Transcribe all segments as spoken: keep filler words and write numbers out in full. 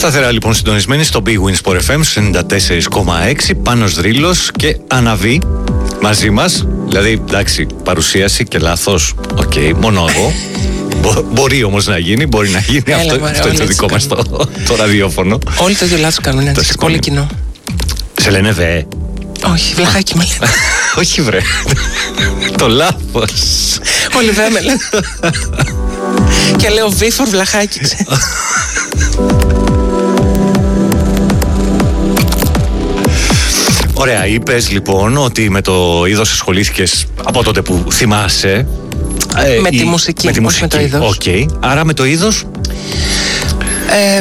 Σταθερά λοιπόν συντονισμένοι στο Big Win Sport εφ εμ ενενήντα τέσσερα κόμμα έξι. Πάνος Δρύλος και Αναβή μαζί μας. Δηλαδή, εντάξει, παρουσίαση και λάθος. Οκ, okay, μόνο εγώ. Μπο, μπορεί όμως να γίνει, μπορεί να γίνει. Έλα, αυτό, μωρέ, αυτό είναι το δικό μας το, το ραδιόφωνο. Όλοι το ίδιο λάθος κάνουν, είναι πολύ κοινό. Σε λένε δε. Όχι, βλαχάκι με λένε. Όχι βρε. Το λάθος. Όλοι δε με λένε. Και λέω βίφορ βλαχάκι. Ωραία, είπες λοιπόν ότι με το είδος ασχολήθηκες από τότε που θυμάσαι. Με τη μουσική, με τη μουσική. Με το είδος. Οκ. Okay. Άρα με το είδος. Ε,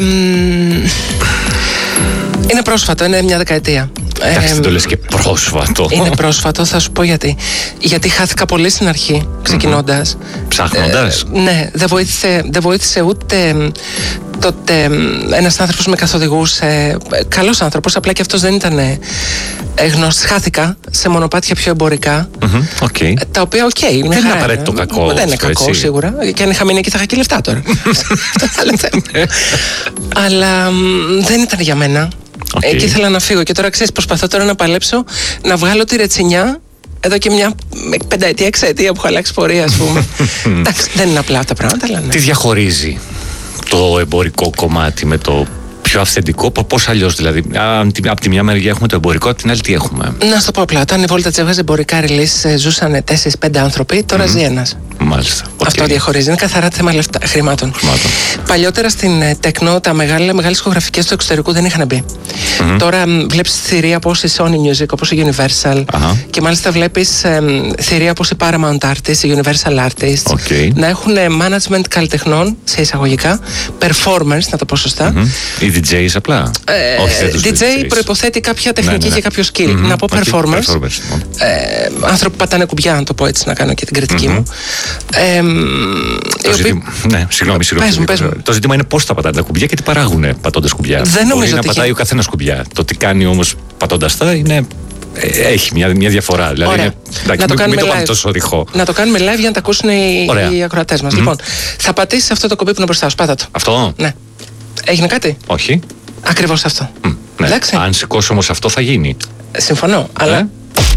είναι πρόσφατο, είναι μια δεκαετία. Εντάξει, δεν το λες και πρόσφατο. Είναι πρόσφατο, θα σου πω γιατί. Γιατί χάθηκα πολύ στην αρχή, ξεκινώντας. Mm-hmm. Ψάχνοντας. Ε, ναι, δεν βοήθησε, δεν βοήθησε ούτε τότε ένας άνθρωπος με καθοδηγούσε. Καλός άνθρωπος, απλά και αυτός δεν ήταν γνώστης. Χάθηκα σε μονοπάτια πιο εμπορικά. Mm-hmm. Okay. Τα οποία, οκ, okay, δεν είναι απαραίτητο κακό. Δεν είναι κακό, έτσι. Σίγουρα. Και αν είχα μείνει εκεί θα είχα και λεφτά τώρα. Αυτό θα λέμε. Αλλά δεν ήταν για μένα. Okay. Εκεί ήθελα να φύγω και τώρα ξέρεις, προσπαθώ τώρα να παλέψω να βγάλω τη ρετσινιά εδώ και μια πενταετία, εξαετία που έχω αλλάξει πορεία, ας πούμε. Εντάξει, δεν είναι απλά τα πράγματα, αλλά ναι. Τι διαχωρίζει το εμπορικό κομμάτι με το πιο αυθεντικό, πώς αλλιώς δηλαδή? Από τη μια μεριά έχουμε το εμπορικό, από την άλλη τι έχουμε? Να σου το πω απλά. Όταν η Voltage έβγαζε εμπορικά release, ζούσαν τέσσερις πέντε άνθρωποι, τώρα mm-hmm. ζει ένας. Μάλιστα. Okay. Αυτό διαχωρίζει. Είναι καθαρά θέμα λεφτά, χρημάτων. χρημάτων. Παλιότερα στην τεκνό τα μεγάλα, μεγάλες ηχογραφικές του εξωτερικού δεν είχαν μπει. Mm-hmm. Τώρα βλέπεις θηρία όπως η Sony Music, όπως η Universal. Uh-huh. Και μάλιστα βλέπεις ε, θηρία όπως η Paramount Artists, η Universal Artists. Okay. Να έχουν management καλλιτεχνών, σε εισαγωγικά, performers, να το πω σωστά. Mm-hmm. Οι ντι τζέις απλά. Ε, Όχι, ντι τζέι προϋποθέτει κάποια τεχνική ναι, ναι, ναι. και κάποιο skill. Mm-hmm. Να πω okay. performers. performers ε, άνθρωποι που πατάνε κουμπιά, να το πω έτσι, να κάνω και την κριτική mm-hmm. μου. Ε, το ζήτημα, ναι, συγγνώμη, συγγνώμη. Πες, πες. Το ζήτημα είναι πώς θα πατάνε τα κουμπιά και τι παράγουν πατώντας κουμπιά. Δεν νομίζω Μπορεί ότι να πατάει έχει... ο καθένας κουμπιά. Το τι κάνει όμως πατώντας τα είναι. Έχει μια, μια διαφορά. Δηλαδή είναι, εντάξει, να το κάνουμε μην το πάμε τόσο ρηχό. Να το κάνουμε live για να τα ακούσουν οι, οι ακροατές μας. Mm-hmm. Λοιπόν, θα πατήσεις αυτό το κομπί που είναι μπροστά σου. Πάτα το. Αυτό. Ναι. Έγινε κάτι? Όχι. Ακριβώς αυτό. Mm, ναι. Αν σηκώσω όμως αυτό θα γίνει. Συμφωνώ, αλλά. Ε?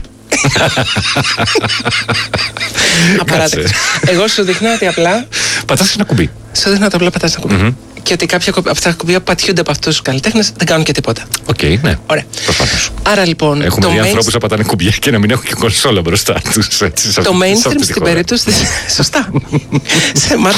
Απαράδεκτο. Εγώ σου δείχνω ότι απλά. Πατάς ένα κουμπί. Σου δείχνω ότι απλά πατάς ένα κουμπί. Mm-hmm. Και ότι κάποια από αυτά τα κουμπιά που πατιούνται από αυτούς τους καλλιτέχνες δεν κάνουν και τίποτα. Οκ, okay, ναι. Ωραία. Προφανώς. Άρα λοιπόν. Έχουμε δει ανθρώπους να πατάνε κουμπιά και να μην έχουν και κονσόλα μπροστά τους. Το mainstream στην περίπτωση. Σωστά. Σε μάτα.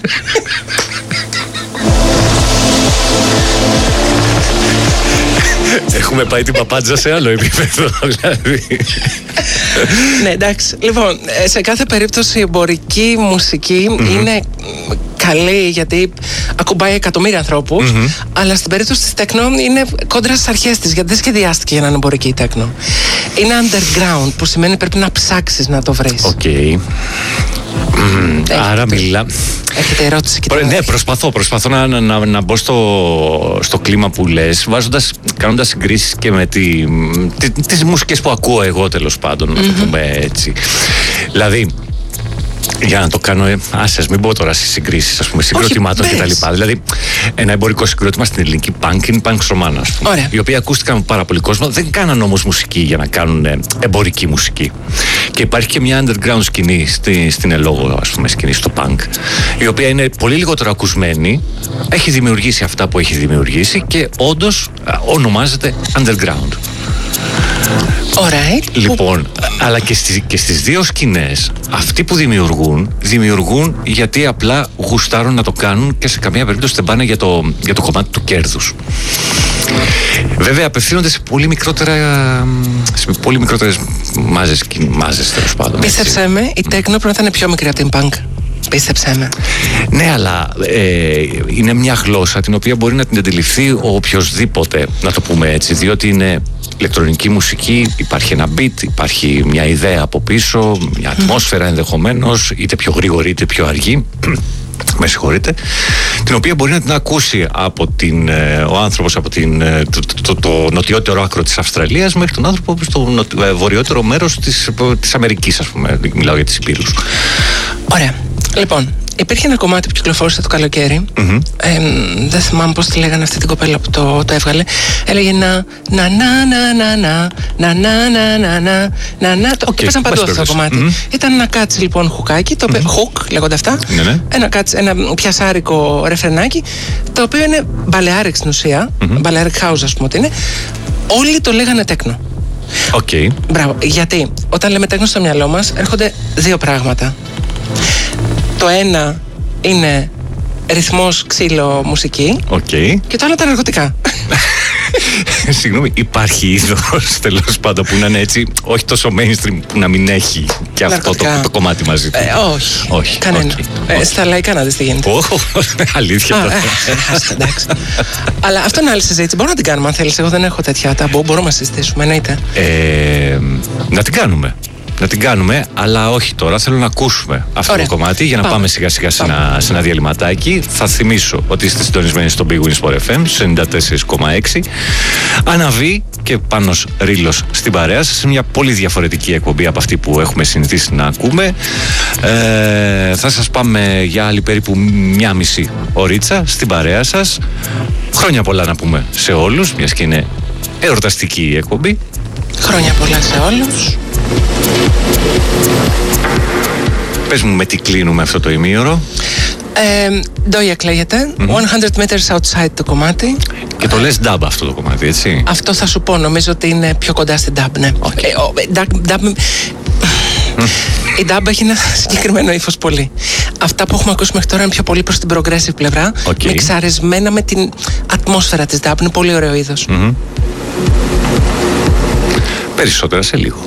Έχουμε πάει την παπάντζα σε άλλο επίπεδο, δηλαδή. Ναι, εντάξει. Λοιπόν, σε κάθε περίπτωση η εμπορική μουσική mm-hmm. είναι καλή γιατί ακουμπάει εκατομμύρια ανθρώπους, mm-hmm. αλλά στην περίπτωση της τέκνο είναι κόντρα στις αρχές της, γιατί δεν σχεδιάστηκε για να είναι εμπορική η τέκνο. Είναι underground, που σημαίνει πρέπει να ψάξεις να το βρεις. Οκ. Okay. Mm, άρα μιλά. Έχετε ερώτηση? Προ, ναι, προσπαθώ, προσπαθώ να, να, να, να μπω στο, στο κλίμα που λες, βάζοντας, κάνοντας συγκρίσεις και με τη, τη, τις μουσικές που ακούω εγώ, τέλος πάντων, mm-hmm. να το πούμε έτσι. Δηλαδή, για να το κάνω, ε, άσες, μην πω τώρα στις συγκρίσεις, ας πούμε, συγκροτημάτων κτλ. Δηλαδή, ένα εμπορικό συγκρότημα στην ελληνική punk είναι punk Ρωμάνα, ας πούμε. Ωραία. Οι οποίοι ακούστηκαν από πάρα πολύ κόσμο, δεν κάναν όμως μουσική για να κάνουν ε, εμπορική μουσική. Και υπάρχει και μια underground σκηνή στη, στην ελόγω, ας πούμε, σκηνή στο punk, η οποία είναι πολύ λιγότερο ακουσμένη, έχει δημιουργήσει αυτά που έχει δημιουργήσει και όντως α, ονομάζεται underground. Alright. Λοιπόν, αλλά και στις, και στις δύο σκηνές αυτοί που δημιουργούν, δημιουργούν γιατί απλά γουστάρουν να το κάνουν και σε καμία περίπτωση δεν πάνε για το, για το κομμάτι του κέρδους. Βέβαια απευθύνονται σε πολύ μικρότερα, σε πολύ μικρότερες μάζες, μάζες τέλος πάντων. Πίστεψέ με, η τέκνο πρέπει να είναι πιο μικρή από την punk. Πίστεψέ με. Ναι, αλλά ε, είναι μια γλώσσα την οποία μπορεί να την αντιληφθεί ο οποιοσδήποτε, να το πούμε έτσι, διότι είναι ηλεκτρονική μουσική, υπάρχει ένα beat, υπάρχει μια ιδέα από πίσω, μια ατμόσφαιρα ενδεχομένως, είτε πιο γρήγορη είτε πιο αργή. Με συγχωρείτε, την οποία μπορεί να την ακούσει από την, ο άνθρωπος από την, το, το, το, το νοτιότερο άκρο της Αυστραλίας μέχρι τον άνθρωπο στο νοτιο, βορειότερο μέρος της, της Αμερικής, ας πούμε. Μιλάω για τις υπήρους. Ωραία. Λοιπόν, υπήρχε ένα κομμάτι που κυκλοφόρησε το καλοκαίρι. Mm-hmm. Ε, δεν θυμάμαι πώς τη λέγανε αυτή την κοπέλα που το, το έβγαλε. Έλεγε να να να να να να να να να να να να να. Το έπαιζαν παντού αυτό το κομμάτι. Mm-hmm. Ήταν ένα κάτσι λοιπόν χουκάκι, το οποίο, mm-hmm. hook λέγονται αυτά. Mm-hmm. Ένα, κάτσι, ένα πιασάρικο ρεφρενάκι, το οποίο είναι μπαλεάρικ στην ουσία. Mm-hmm. Μπαλεάρικ house, ας πούμε ότι είναι. Όλοι το λέγανε τέκνο. Okay. Μπράβο. Γιατί όταν λέμε τέκνο στο μυαλό μας έρχονται δύο πράγματα. Το ένα είναι ρυθμός, ξύλο, μουσική. Okay. Και το άλλο τα ναρκωτικά. Συγγνώμη, υπάρχει είδος τέλος πάντων που να είναι έτσι, όχι τόσο mainstream, που να μην έχει και αυτό το, το κομμάτι μαζί του? Ε, όχι. Όχι. Κανένα. Okay. Ε, στα λαϊκά να δεις τι γίνεται. Αλήθεια. Α, ε, εντάξει. Αλλά αυτό είναι άλλη συζήτηση. Μπορούμε να την κάνουμε αν θέλεις. Εγώ δεν έχω τέτοια ταμπού. Μπορούμε να συζητήσουμε, εννοείται. Ε, να την κάνουμε. Να την κάνουμε, αλλά όχι τώρα. Θέλω να ακούσουμε αυτό Ωραία. το κομμάτι για να πάμε, πάμε σιγά σιγά σε ένα, σε ένα διαλυματάκι. Θα θυμίσω ότι είστε συντονισμένοι στο Big Win Sport εφ εμ ενενήντα τέσσερα κόμμα έξι. Αναβεί και Πάνος Ρήλος στην παρέα σας, σε μια πολύ διαφορετική εκπομπή από αυτή που έχουμε συνηθίσει να ακούμε. Ε, θα σας πάμε για άλλη περίπου μια μισή ωρίτσα στην παρέα σας. Χρόνια πολλά να πούμε σε όλους, μιας και είναι εορταστική η εκπομπή. Χρόνια πολλά σε όλους. Πες μου με τι κλείνουμε αυτό το ημίωρο. ε, Ντόια κλαίγεται. mm-hmm. εκατό meters outside το κομμάτι. Και το λες dub αυτό το κομμάτι, έτσι? Αυτό θα σου πω, νομίζω ότι είναι πιο κοντά στην dub, ναι. Okay. ε, ο, dub, dub, η dub έχει ένα συγκεκριμένο ύφος πολύ. Αυτά που έχουμε ακούσει μέχρι τώρα είναι πιο πολύ προς την progressive πλευρά. Okay. Μιξαρισμένα με την ατμόσφαιρα της dub. Είναι πολύ ωραίο είδος. mm-hmm. Περισσότερα σε λίγο.